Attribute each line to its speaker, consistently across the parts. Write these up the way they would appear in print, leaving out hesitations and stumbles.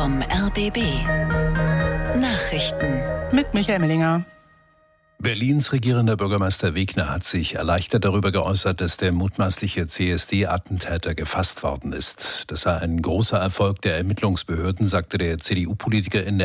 Speaker 1: vom RBB. Nachrichten
Speaker 2: mit Michael Mellinger.
Speaker 3: Berlins regierender Bürgermeister Wegner hat sich erleichtert darüber geäußert, dass der mutmaßliche CSD-Attentäter gefasst worden ist. Das sei ein großer Erfolg der Ermittlungsbehörden, sagte der CDU-Politiker in der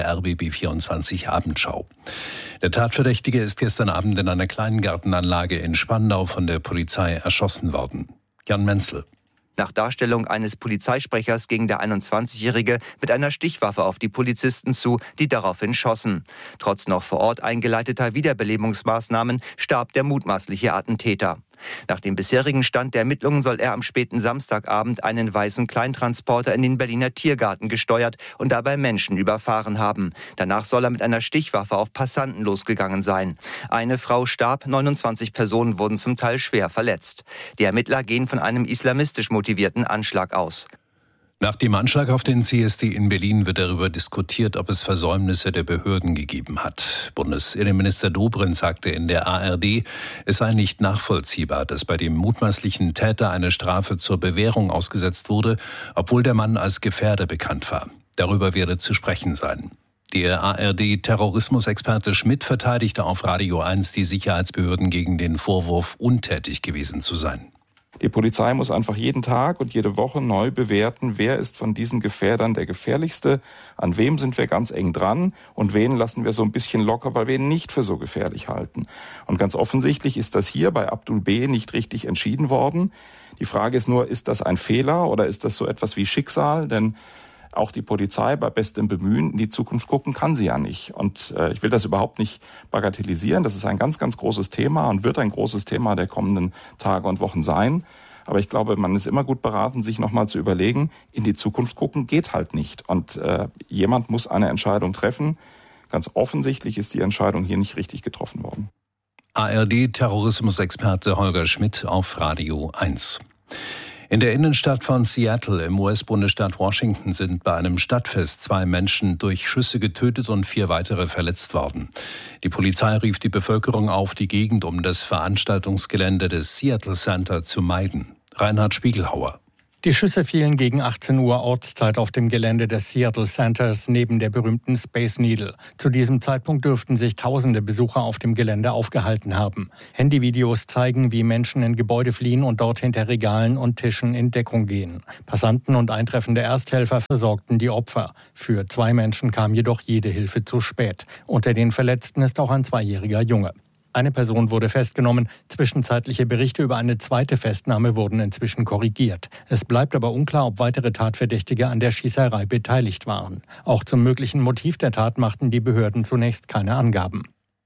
Speaker 3: RBB24 Abendschau. Der Tatverdächtige ist gestern Abend in einer kleinen Gartenanlage in Spandau von der Polizei erschossen worden. Jan Menzel.
Speaker 4: Nach Darstellung eines Polizeisprechers ging der 21-Jährige mit einer Stichwaffe auf die Polizisten zu, die daraufhin schossen. Trotz noch vor Ort eingeleiteter Wiederbelebungsmaßnahmen starb der mutmaßliche Attentäter. Nach dem bisherigen Stand der Ermittlungen soll er am späten Samstagabend einen weißen Kleintransporter in den Berliner Tiergarten gesteuert und dabei Menschen überfahren haben. Danach soll er mit einer Stichwaffe auf Passanten losgegangen sein. Eine Frau starb, 29 Personen wurden zum Teil schwer verletzt. Die Ermittler gehen von einem islamistisch motivierten Anschlag aus.
Speaker 3: Nach dem Anschlag auf den CSD in Berlin wird darüber diskutiert, ob es Versäumnisse der Behörden gegeben hat. Bundesinnenminister Dobrindt sagte in der ARD, es sei nicht nachvollziehbar, dass bei dem mutmaßlichen Täter eine Strafe zur Bewährung ausgesetzt wurde, obwohl der Mann als Gefährder bekannt war. Darüber werde zu sprechen sein. Der ARD-Terrorismusexperte Schmidt verteidigte auf Radio 1 die Sicherheitsbehörden gegen den Vorwurf, untätig gewesen zu sein.
Speaker 5: Die Polizei muss einfach jeden Tag und jede Woche neu bewerten, wer ist von diesen Gefährdern der gefährlichste, an wem sind wir ganz eng dran und wen lassen wir so ein bisschen locker, weil wir ihn nicht für so gefährlich halten. Und ganz offensichtlich ist das hier bei Abdul B. nicht richtig entschieden worden. Die Frage ist nur, ist das ein Fehler oder ist das so etwas wie Schicksal? Denn auch die Polizei bei bestem Bemühen in die Zukunft gucken kann sie ja nicht. Und ich will das überhaupt nicht bagatellisieren. Das ist ein ganz, ganz großes Thema und wird ein großes Thema der kommenden Tage und Wochen sein. Aber ich glaube, man ist immer gut beraten, sich nochmal zu überlegen, in die Zukunft gucken geht halt nicht. Und jemand muss eine Entscheidung treffen. Ganz offensichtlich ist die Entscheidung hier nicht richtig getroffen worden.
Speaker 3: ARD-Terrorismusexperte Holger Schmidt auf Radio 1. In der Innenstadt von Seattle im US-Bundesstaat Washington sind bei einem Stadtfest 2 Menschen durch Schüsse getötet und 4 weitere verletzt worden. Die Polizei rief die Bevölkerung auf, die Gegend um das Veranstaltungsgelände des Seattle Center zu meiden. Reinhard Spiegelhauer.
Speaker 6: Die Schüsse fielen gegen 18 Uhr Ortszeit auf dem Gelände des Seattle Centers neben der berühmten Space Needle. Zu diesem Zeitpunkt dürften sich tausende Besucher auf dem Gelände aufgehalten haben. Handyvideos zeigen, wie Menschen in Gebäude fliehen und dort hinter Regalen und Tischen in Deckung gehen. Passanten und eintreffende Ersthelfer versorgten die Opfer. Für 2 Menschen kam jedoch jede Hilfe zu spät. Unter den Verletzten ist auch ein 2-jähriger Junge. Eine Person wurde festgenommen. Zwischenzeitliche Berichte über eine zweite Festnahme wurden inzwischen korrigiert. Es bleibt aber unklar, ob weitere Tatverdächtige an der Schießerei beteiligt waren. Auch zum möglichen Motiv der Tat machten die Behörden zunächst keine Angaben.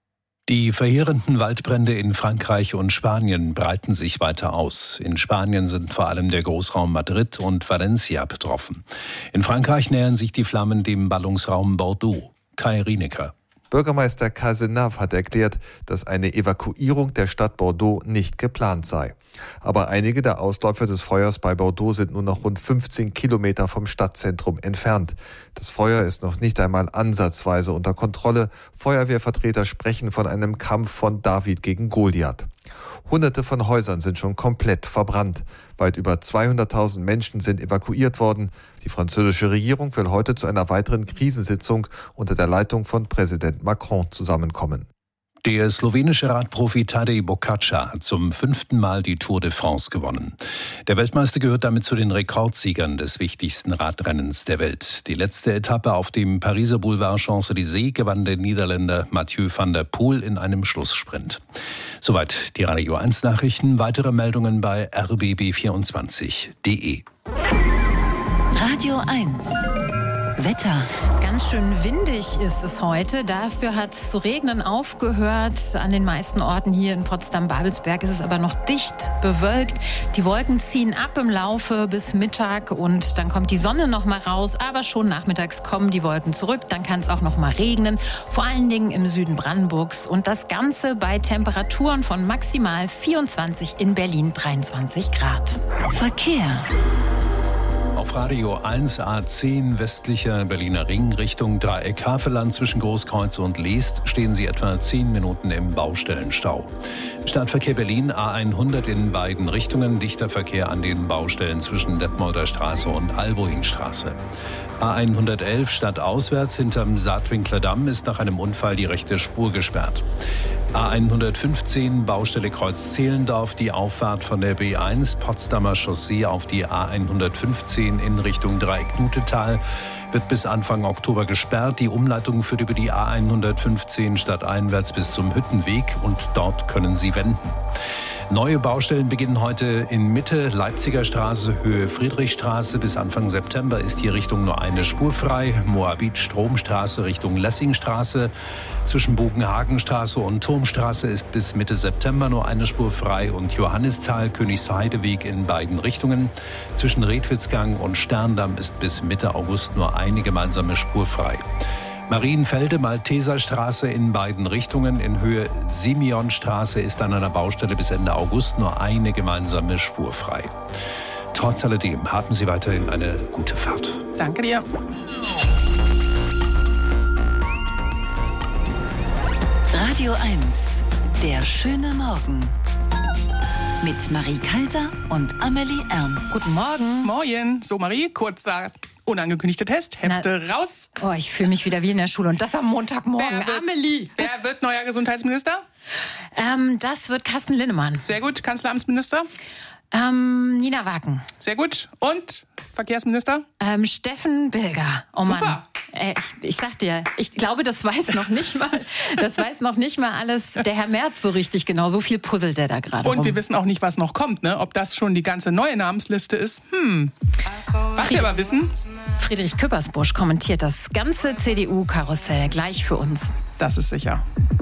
Speaker 3: Die verheerenden Waldbrände in Frankreich und Spanien breiten sich weiter aus. In Spanien sind vor allem der Großraum Madrid und Valencia betroffen. In Frankreich nähern sich die Flammen dem Ballungsraum Bordeaux. Kai Rienecker.
Speaker 7: Bürgermeister Cazenave hat erklärt, dass eine Evakuierung der Stadt Bordeaux nicht geplant sei. Aber einige der Ausläufer des Feuers bei Bordeaux sind nur noch rund 15 Kilometer vom Stadtzentrum entfernt. Das Feuer ist noch nicht einmal ansatzweise unter Kontrolle. Feuerwehrvertreter sprechen von einem Kampf von David gegen Goliath. Hunderte von Häusern sind schon komplett verbrannt. Weit über 200.000 Menschen sind evakuiert worden. Die französische Regierung will heute zu einer weiteren Krisensitzung unter der Leitung von Präsident Macron zusammenkommen.
Speaker 3: Der slowenische Radprofi Tadej Pogačar hat zum 5. Mal die Tour de France gewonnen. Der Weltmeister gehört damit zu den Rekordsiegern des wichtigsten Radrennens der Welt. Die letzte Etappe auf dem Pariser Boulevard Champs-Élysées gewann der Niederländer Mathieu van der Poel in einem Schlusssprint. Soweit die Radio 1 Nachrichten. Weitere Meldungen bei rbb24.de.
Speaker 1: Radio 1 Wetter.
Speaker 8: Ganz schön windig ist es heute. Dafür hat es zu regnen aufgehört. An den meisten Orten hier in Potsdam-Babelsberg ist es aber noch dicht bewölkt. Die Wolken ziehen ab im Laufe bis Mittag und dann kommt die Sonne noch mal raus. Aber schon nachmittags kommen die Wolken zurück. Dann kann es auch noch mal regnen. Vor allen Dingen im Süden Brandenburgs. Und das Ganze bei Temperaturen von maximal 24, in Berlin 23 Grad.
Speaker 1: Verkehr.
Speaker 3: Auf Radio 1 A10 westlicher Berliner Ring Richtung Dreieck Havelland zwischen Großkreuz und Leest stehen Sie etwa 10 Minuten im Baustellenstau. Stadtverkehr Berlin, A100 in beiden Richtungen, dichter Verkehr an den Baustellen zwischen Detmolder Straße und Alboinstraße. A111 stadtauswärts hinterm Saatwinkler Damm ist nach einem Unfall die rechte Spur gesperrt. A115 Baustelle Kreuz Zehlendorf, die Auffahrt von der B1 Potsdamer Chaussee auf die A115 in Richtung Dreieck-Nutetal wird bis Anfang Oktober gesperrt. Die Umleitung führt über die A115 stadteinwärts bis zum Hüttenweg und dort können Sie wenden. Neue Baustellen beginnen heute in Mitte, Leipziger Straße, Höhe Friedrichstraße. Bis Anfang September ist hier Richtung nur eine Spur frei. Moabit Stromstraße Richtung Lessingstraße. Zwischen Bogenhagenstraße und Turmstraße ist bis Mitte September nur eine Spur frei. Und Johannisthal, Königsheideweg in beiden Richtungen. Zwischen Redwitzgang und Sterndamm ist bis Mitte August nur eine gemeinsame Spur frei. Marienfelde, Malteserstraße in beiden Richtungen. In Höhe Simeonstraße ist an einer Baustelle bis Ende August nur eine gemeinsame Spur frei. Trotz alledem haben Sie weiterhin eine gute Fahrt.
Speaker 2: Danke dir.
Speaker 1: Radio 1, der schöne Morgen. Mit Marie Kaiser und Amelie Ernst.
Speaker 8: Guten Morgen.
Speaker 2: Moin. So, Marie, kurzer unangekündigter Test. Hefte raus.
Speaker 8: Oh, ich fühle mich wieder wie in der Schule und das am Montagmorgen.
Speaker 2: Amelie. Wer wird neuer Gesundheitsminister?
Speaker 8: Das wird Carsten Linnemann.
Speaker 2: Sehr gut. Kanzleramtsminister?
Speaker 8: Nina Wagen.
Speaker 2: Sehr gut. Und Verkehrsminister?
Speaker 8: Steffen Bilger. Oh
Speaker 2: Super.
Speaker 8: Mann. Ich sag dir, ich glaube, das weiß noch nicht mal alles der Herr Merz so richtig genau. So viel puzzelt der da gerade
Speaker 2: Und
Speaker 8: rum.
Speaker 2: wir wissen auch nicht, was noch kommt, ne? Ob das schon die ganze neue Namensliste ist. Was wir aber wissen...
Speaker 8: Friedrich Küppersbusch kommentiert das ganze CDU-Karussell gleich für uns.
Speaker 2: Das ist sicher.